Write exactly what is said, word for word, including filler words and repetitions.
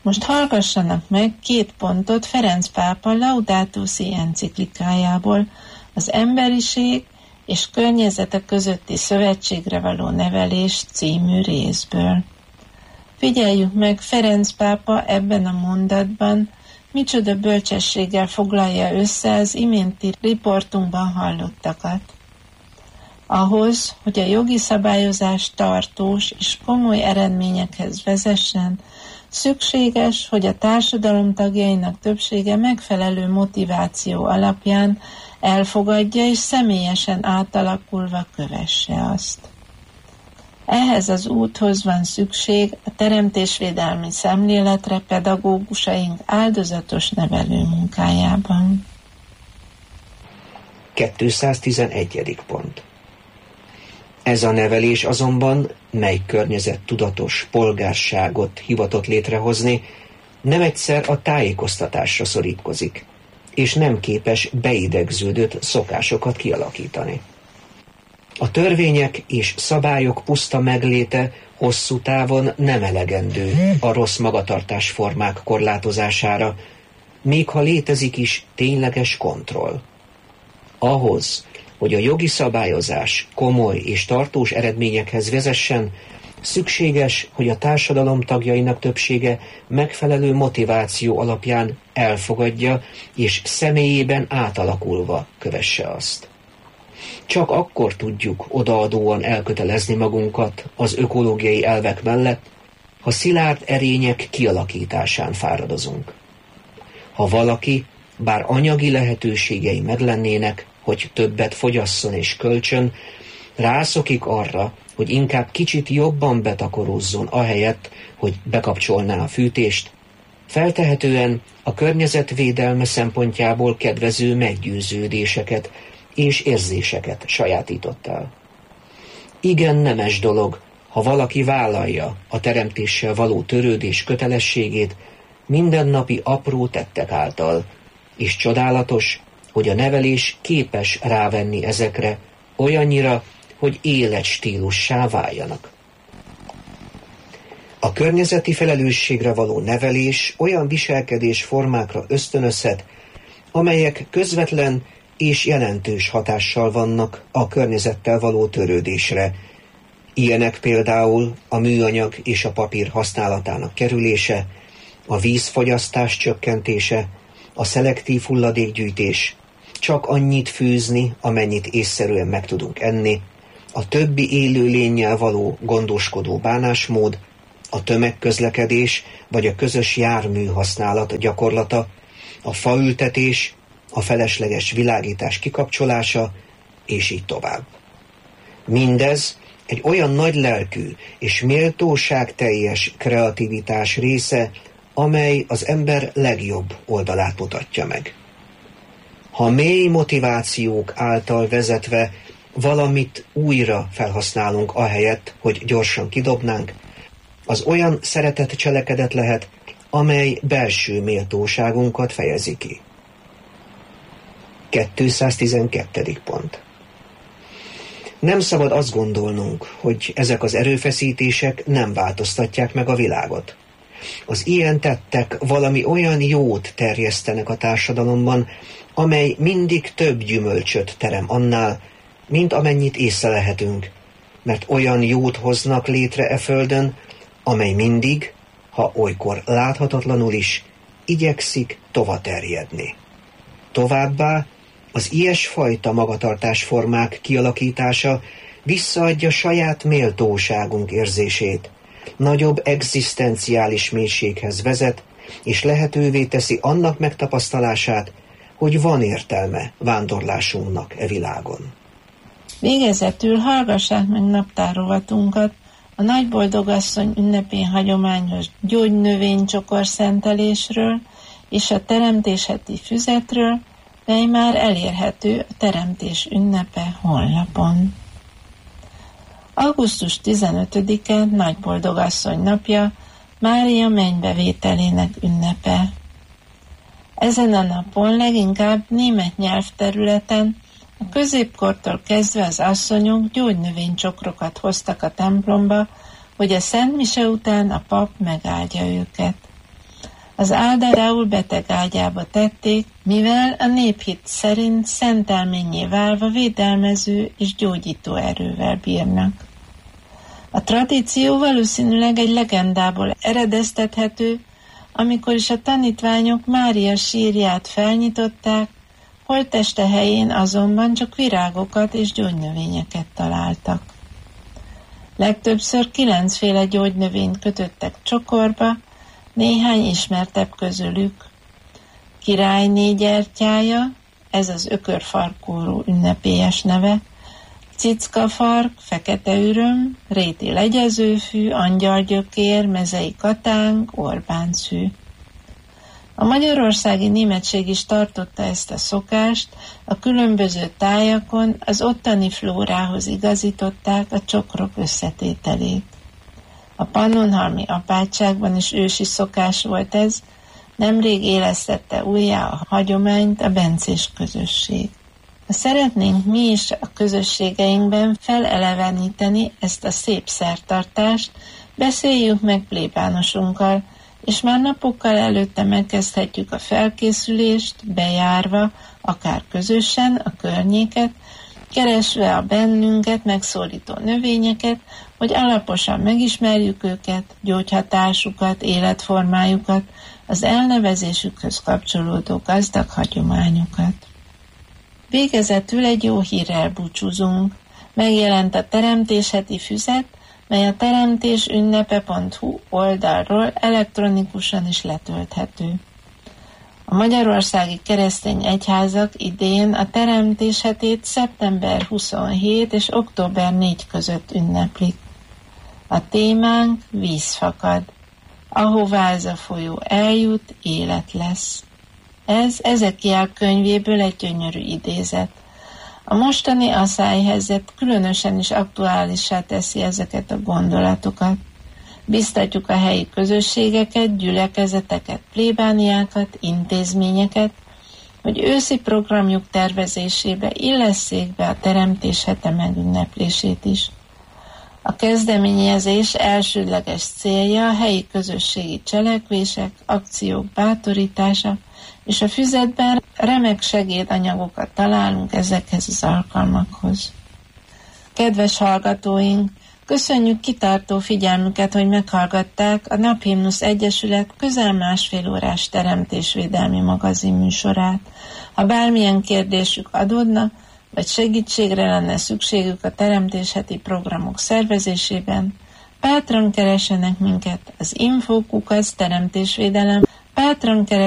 Most hallgassanak meg két pontot Ferenc pápa Laudato Si enciklikájából, az Emberiség és környezete közötti szövetségre való nevelés című részből. Figyeljük meg, Ferenc pápa ebben a mondatban micsoda bölcsességgel foglalja össze az iménti riportunkban hallottakat. Ahhoz, hogy a jogi szabályozás tartós és komoly eredményekhez vezessen, szükséges, hogy a társadalom tagjainak többsége megfelelő motiváció alapján elfogadja és személyesen átalakulva kövesse azt. Ehhez az úthoz van szükség a teremtésvédelmi szemléletre pedagógusaink áldozatos nevelő munkájában. kétszáztizenegyedik pont. Ez a nevelés azonban, mely környezettudatos polgárságot hivatott létrehozni, nem egyszer a tájékoztatásra szorítkozik, és nem képes beidegződött szokásokat kialakítani. A törvények és szabályok puszta megléte hosszú távon nem elegendő a rossz magatartásformák korlátozására, még ha létezik is tényleges kontroll. Ahhoz, hogy a jogi szabályozás komoly és tartós eredményekhez vezessen, szükséges, hogy a társadalom tagjainak többsége megfelelő motiváció alapján elfogadja és személyében átalakulva kövesse azt. Csak akkor tudjuk odaadóan elkötelezni magunkat az ökológiai elvek mellett, ha szilárd erények kialakításán fáradozunk. Ha valaki, bár anyagi lehetőségei meglennének, hogy többet fogyasszon és kölcsön, rászokik arra, hogy inkább kicsit jobban betakarózzon ahelyett, hogy bekapcsolná a fűtést, feltehetően a környezetvédelme szempontjából kedvező meggyőződéseket és érzéseket sajátított el. Igen nemes dolog, ha valaki vállalja a teremtéssel való törődés kötelességét mindennapi apró tettek által, és csodálatos, hogy a nevelés képes rávenni ezekre olyannyira, hogy életstílussá váljanak. A környezeti felelősségre való nevelés olyan viselkedés formákra ösztönözhet, amelyek közvetlen és jelentős hatással vannak a környezettel való törődésre. Ilyenek például a műanyag és a papír használatának kerülése, a vízfogyasztás csökkentése, a szelektív hulladékgyűjtés, csak annyit főzni, amennyit észszerűen meg tudunk enni, a többi élőlénnyel való gondoskodó bánásmód, a tömegközlekedés vagy a közös jármű használat gyakorlata, a faültetés, a felesleges világítás kikapcsolása, és így tovább. Mindez egy olyan nagy lelkű és méltóságteljes kreativitás része, amely az ember legjobb oldalát mutatja meg. Ha mély motivációk által vezetve valamit újra felhasználunk ahelyett, hogy gyorsan kidobnánk, az olyan szeretett cselekedet lehet, amely belső méltóságunkat fejezi ki. kétszáztizenkettedik pont. Nem szabad azt gondolnunk, hogy ezek az erőfeszítések nem változtatják meg a világot. Az ilyen tettek valami olyan jót terjesztenek a társadalomban, amely mindig több gyümölcsöt terem annál, mint amennyit észlelhetünk, mert olyan jót hoznak létre e földön, amely mindig, ha olykor láthatatlanul is, igyekszik tova terjedni. Továbbá az ilyesfajta magatartásformák kialakítása visszaadja saját méltóságunk érzését, nagyobb egzisztenciális mélységhez vezet, és lehetővé teszi annak megtapasztalását, hogy van értelme vándorlásunknak e világon. Végezetül hallgassák meg naptárrovatunkat a Nagyboldogasszony ünnepén hagyományos gyógynövénycsokor szentelésről és a teremtésheti füzetről, mely már elérhető a Teremtés ünnepe honlapon. augusztus tizenötödike Nagyboldogasszony napja, Mária mennybevételének ünnepe. Ezen a napon leginkább német nyelvterületen a középkortól kezdve az asszonyok gyógynövénycsokrokat hoztak a templomba, hogy a Szent Mise után a pap megáldja őket. Az áldául beteg ágyába tették, mivel a néphit szerint szentelménnyé válva védelmező és gyógyító erővel bírnak. A tradíció valószínűleg egy legendából eredeztethető, amikor is a tanítványok Mária sírját felnyitották, holtteste helyén azonban csak virágokat és gyógynövényeket találtak. Legtöbbször kilencféle gyógynövényt kötöttek csokorba, néhány ismertebb közülük. Királyné gyertyája, ez az ökörfarkóró ünnepélyes neve, cickafark, fekete üröm, réti legyezőfű, angyalgyökér, mezei katánk, Orbánszű. A magyarországi németség is tartotta ezt a szokást, a különböző tájakon az ottani flórához igazították a csokrok összetételét. A pannonhalmi apátságban is ősi szokás volt ez, nemrég élesztette újjá a hagyományt a bencés közösség. Ha szeretnénk mi is a közösségeinkben feleleveníteni ezt a szép szertartást, beszéljük meg plébánosunkkal, és már napokkal előtte megkezdhetjük a felkészülést, bejárva, akár közösen a környéket, keresve a bennünket megszólító növényeket, hogy alaposan megismerjük őket, gyógyhatásukat, életformájukat, az elnevezésükhöz kapcsolódó gazdag hagyományokat. Végezetül egy jó hírrel búcsúzunk. Megjelent a Teremtés heti füzet, mely a teremtésünnepe pont hu oldalról elektronikusan is letölthető. A magyarországi keresztény egyházak idén a Teremtés hetét szeptember huszonhetedike és október negyedike között ünneplik. A témánk víz fakad. Ahová ez a folyó eljut, élet lesz. Ez Ezekiel könyvéből egy gyönyörű idézet. A mostani aszályhelyzet különösen is aktuálissá teszi ezeket a gondolatokat. Biztatjuk a helyi közösségeket, gyülekezeteket, plébániákat, intézményeket, hogy őszi programjuk tervezésébe illesszék be a Teremtés hete megünneplését is. A kezdeményezés elsődleges célja a helyi közösségi cselekvések, akciók bátorítása, és a füzetben remek segédanyagokat találunk ezekhez az alkalmakhoz. Kedves hallgatóink, köszönjük kitartó figyelmüket, hogy meghallgatták a Naphimnusz Egyesület közel másfél órás teremtésvédelmi magazin műsorát. Ha bármilyen kérdésük adódna, vagy segítségre lenne szükségük a Teremtés heti programok szervezésében, bátran keressenek minket az info kukac teremtésvédelem, bátran keressenek